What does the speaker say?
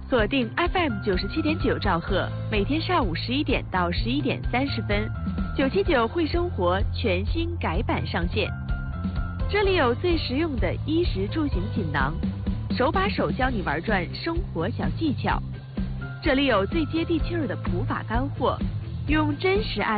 锁定 FM 97.9兆赫，每天上午11点到11点30分，979会生活全新改版上线。这里有最实用的衣食住行锦囊，手把手教你玩转生活小技巧。这里有最接地气儿的普法干货，用真实案